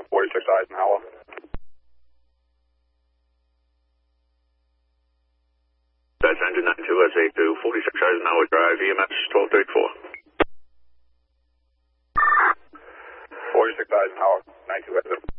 46 Eisenhower. That's engine 92 SA2, 46 Eisenhower Drive, EMS 1234. 46 Eisenhower, 92 SA2.